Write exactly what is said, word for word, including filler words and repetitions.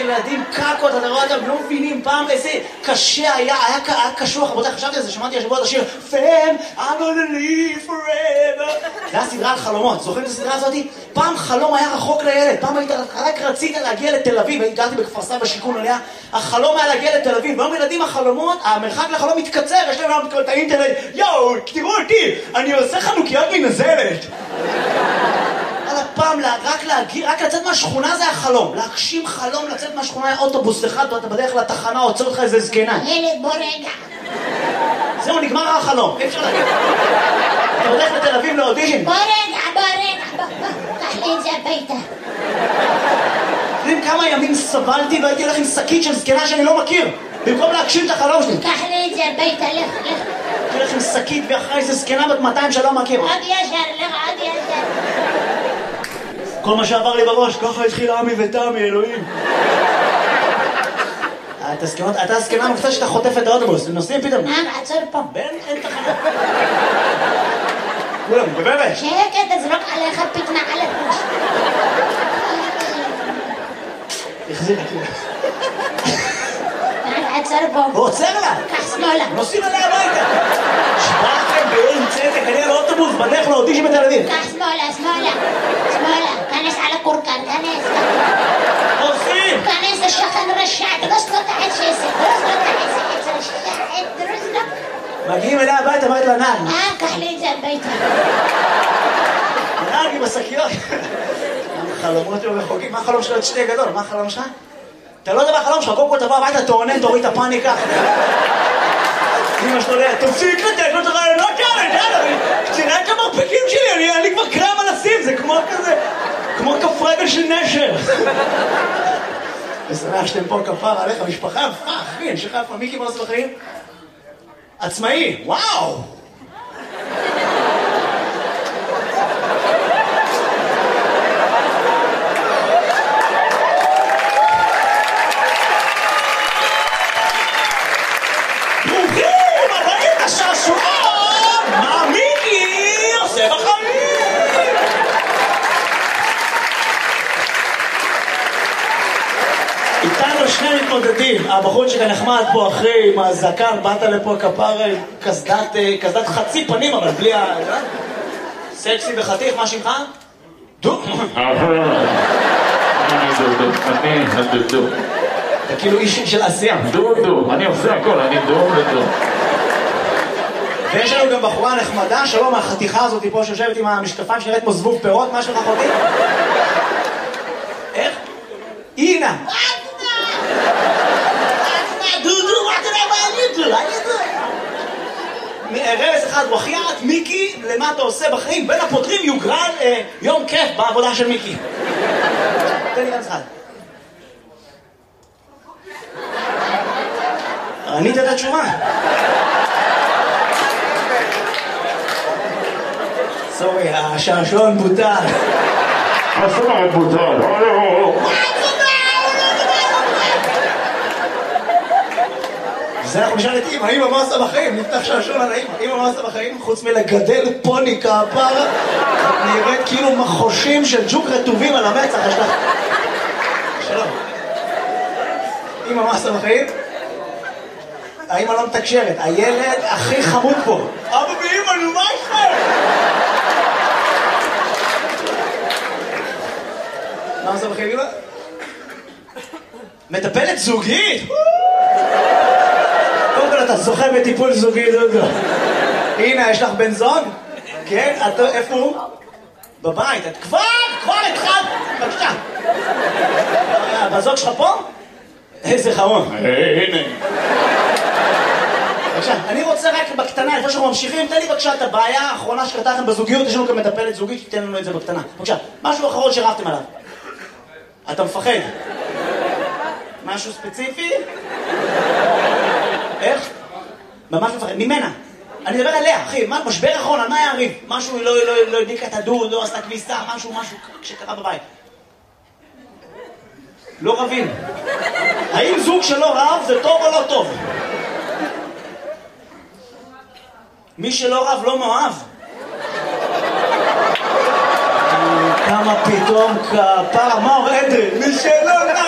ילדים קקות, אתה רואה אותם, לא מבינים פעם איזה קשה היה, היה, היה קשוח, רבותיי, חשבתי על זה, שמעתי השבוע את השיר Fam, I'm gonna live forever. זה היה סדרה על חלומות, זוכרים את הסדרה הזאת? פעם חלום היה רחוק לילד, פעם היית, רק רצית להגיע לתל אביב, גרתי בכפר סבא בשיכון עליה, החלום היה להגיע לתל אביב, והיום ילדים החלומות, המרחק לחלום מתקצר, יש להם את האינטרנט, יואו, תראו אותי, אני עושה חנוכיות מנזלת. על הפעם, רק להגיע, רק לצאת מהשכונה זה החלום, להגשים חלום, לצאת מהשכונה היה אוטובוס אחד, ואתה בדרך לתחנה, עוצר אותך איזה זקנה. ילד, בוא רגע. זהו, נגמר החלום, אי אפשר להגיד. אתה הולך לתל אביב לאודישן. בוא רגע, בוא רגע, בוא, בוא, קח לי את זה הביתה. יודעים כמה ימים סבלתי והייתי הולך עם שקית של זקנה שאני לא מכיר, במקום להגשים את החלום שלי. קח לי את זה הביתה, לך, לך. הייתי הולך עם שקית ואחרי איזה זקנה בת מאתיים שלא מכיר. עוד ישר, לך, עוד ישר. כל מה שעבר לי בראש, ככה התחיל עמי ותמי, אלוהים. אתה הזקנה המקצת שאתה חוטף את האוטובוס, נוסעים פתאום. נעם, עצור פה. בן, אין תחנה. כולם, גברת. שקט, תזרוק עליך פתנה על הראש. החזיר אותי. נעם, עצור פה. הוא עוצר לה. קח שמאלה. נוסעים עליה הביתה. שבאתם באין צדק, אני על האוטובוס, בדרך לאודישן בתל אביב. קח שמאלה, שמאלה. שמאלה, כנס על הקורקן, כנס. עושים! כנס לשכן רשע, דרוס לו תחת שסק, דרוס לו תחת שסק, רשע, דרוס לו. מגיעים אליה הביתה, אמרת לה נעל. אה, קח לי את זה הביתה. נעל עם השקיות. חלומות לא רחוקים, מה החלום שלו את שתי גדול? מה החלום שלך? אתה לא יודע מה החלום שלך, קודם כל תבוא הביתה, תעונן, תוריד את הפאניקה. אמא שלו ליה, תפסיק לתת לו את הרעיונות כאלה, יאללה, תראה את המרפקים שלי, אני כבר קרם על הסים, זה כמו כזה, כמו כף רגל של נשר. אני שמח שאתם פה כפר עליך, משפחה יפה, אחי, אני שלך יפה, מיקי מה עושה בחיים? עצמאי, וואו! איתנו שני מתמודדים, הבחור שכאן נחמד פה אחרי עם הזקן, באת לפה כפר קסדת, קסדת חצי פנים אבל בלי ה... סקסי וחתיך, מה שמך? דו? אני דודו, אני הדודו. אתה כאילו איש של עשייה. דודו, אני עושה הכל, אני דודו. ויש לנו גם בחורה נחמדה, שלום, החתיכה הזאת פה שיושבת עם המשקפיים שנראית כמו זבוב פירות, מה שלך חותי? איך? אינה! דודו, מה אתה יודע מה אני דודו? רבס אחד, וחיית, מיקי, למה אתה עושה בחיים? בין הפותרים יוגרל יום כיף בעבודה של מיקי. תן לי גם אחד. ענית את התשובה. סורי, השעשועון בוטל. השעשועון בוטל. זה אנחנו נשאל את אמא, אמא מה עושה בחיים? נפתח שעשועון על האמא. אמא מה עושה בחיים? חוץ מלגדל פוני כפרה, נראית כאילו מחושים של ג'וק רטובים על המצח. יש לך... שלום. אמא מה עושה בחיים? האמא לא מתקשרת, הילד הכי חמוד פה. אבא ואמא, נו מה יש לך? מה עושה בחיים, אמא? מטפלת זוגית? קודם כל אתה זוכה בטיפול זוגי, דודו. הנה, יש לך בן זוג? כן? איפה הוא? בבית. את כבר, כבר התחלת. בבקשה. בזוג שלך פה? איזה חמוד. הנה. בבקשה, אני רוצה רק בקטנה, לפני שאנחנו ממשיכים, תן לי בבקשה את הבעיה האחרונה שקרתה לכם בזוגיות, יש לנו גם מטפלת זוגית, תתן לנו את זה בקטנה. בבקשה, משהו אחרון שרבתם עליו. אתה מפחד? משהו ספציפי? איך? ממש מפחד, ממנה. אני מדבר עליה, אחי, משבר אחרון, על מה היה הריב? משהו לא הדליקה את הדוד, לא עשתה כביסה, משהו, משהו שקרה בבית. לא רבים. האם זוג שלא רב זה טוב או לא טוב? מי שלא רב לא מאוהב. כמה פתאום כפרה, מה עומד? מי שלא רב